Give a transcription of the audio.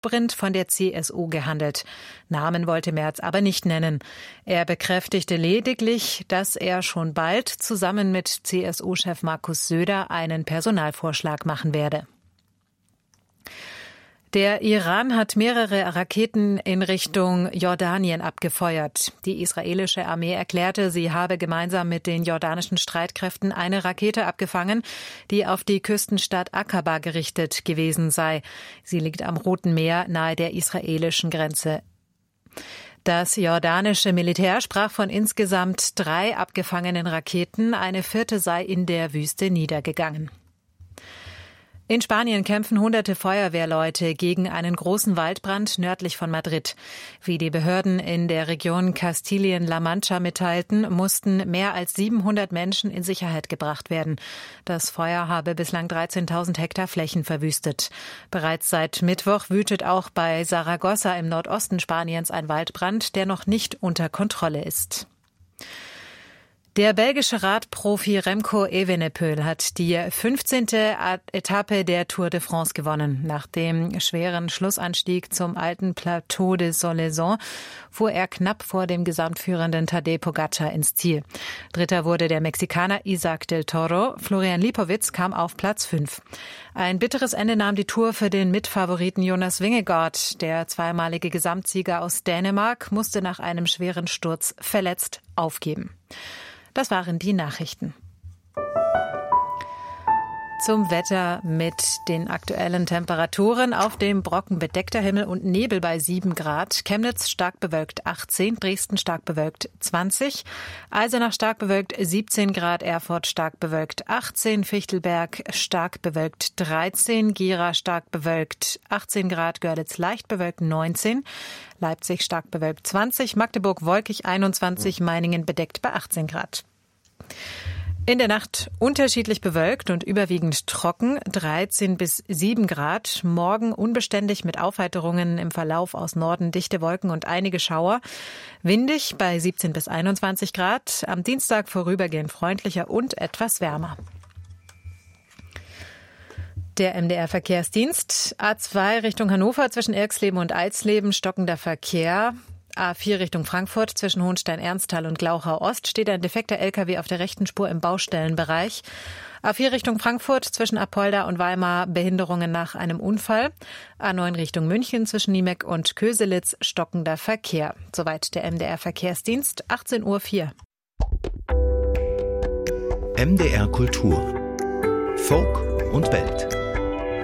Sprint von der CSU gehandelt. Namen wollte Merz aber nicht nennen. Er bekräftigte lediglich, dass er schon bald zusammen mit CSU-Chef Markus Söder einen Personalvorschlag machen werde. Der Iran hat mehrere Raketen in Richtung Jordanien abgefeuert. Die israelische Armee erklärte, sie habe gemeinsam mit den jordanischen Streitkräften eine Rakete abgefangen, die auf die Küstenstadt Aqaba gerichtet gewesen sei. Sie liegt am Roten Meer nahe der israelischen Grenze. Das jordanische Militär sprach von insgesamt 3 abgefangenen Raketen. Eine 4. sei in der Wüste niedergegangen. In Spanien kämpfen hunderte Feuerwehrleute gegen einen großen Waldbrand nördlich von Madrid. Wie die Behörden in der Region Kastilien-La Mancha mitteilten, mussten mehr als 700 Menschen in Sicherheit gebracht werden. Das Feuer habe bislang 13.000 Hektar Flächen verwüstet. Bereits seit Mittwoch wütet auch bei Saragossa im Nordosten Spaniens ein Waldbrand, der noch nicht unter Kontrolle ist. Der belgische Radprofi Remco Evenepoel hat die 15. Etappe der Tour de France gewonnen. Nach dem schweren Schlussanstieg zum alten Plateau de Solaison fuhr er knapp vor dem gesamtführenden Tadej Pogacar ins Ziel. Dritter wurde der Mexikaner Isaac del Toro. Florian Lipowitz kam auf Platz 5. Ein bitteres Ende nahm die Tour für den Mitfavoriten Jonas Vingegaard. Der zweimalige Gesamtsieger aus Dänemark musste nach einem schweren Sturz verletzt aufgeben. Das waren die Nachrichten. Zum Wetter mit den aktuellen Temperaturen. Auf dem Brocken bedeckter Himmel und Nebel bei 7 Grad. Chemnitz stark bewölkt 18, Dresden stark bewölkt 20, Eisenach stark bewölkt 17 Grad, Erfurt stark bewölkt 18, Fichtelberg stark bewölkt 13, Gera stark bewölkt 18 Grad, Görlitz leicht bewölkt 19, Leipzig stark bewölkt 20, Magdeburg wolkig 21, Meiningen bedeckt bei 18 Grad. In der Nacht unterschiedlich bewölkt und überwiegend trocken, 13 bis 7 Grad. Morgen unbeständig mit Aufheiterungen im Verlauf aus Norden, dichte Wolken und einige Schauer. Windig bei 17 bis 21 Grad. Am Dienstag vorübergehend freundlicher und etwas wärmer. Der MDR-Verkehrsdienst. A2 Richtung Hannover zwischen Irxleben und Alsleben stockender Verkehr. A4 Richtung Frankfurt zwischen Hohenstein-Ernsthal und Glauchau-Ost steht ein defekter LKW auf der rechten Spur im Baustellenbereich. A4 Richtung Frankfurt zwischen Apolda und Weimar Behinderungen nach einem Unfall. A9 Richtung München zwischen Niemeck und Köselitz stockender Verkehr. Soweit der MDR-Verkehrsdienst, 18:04 Uhr. MDR Kultur. Folk und Welt.